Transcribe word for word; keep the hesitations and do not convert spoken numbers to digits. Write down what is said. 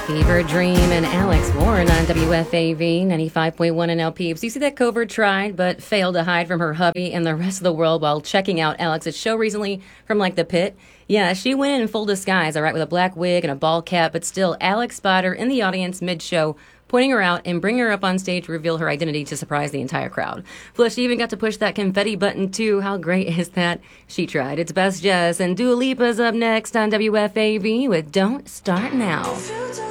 Fever Dream and Alex Warren on W F A V ninety-five point one N L P. So you see that Covert tried but failed to hide from her hubby and the rest of the world while checking out Alex's show recently from like the pit. Yeah, she went in in full disguise, all right, with a black wig and a ball cap, but still Alex spotted her in the audience mid-show, pointing her out and bringing her up on stage to reveal her identity to surprise the entire crowd. Plus, she even got to push that confetti button, too. How great is that? She tried. It's Best Jess, and Dua Lipa's up next on W F A V with Don't Start Now.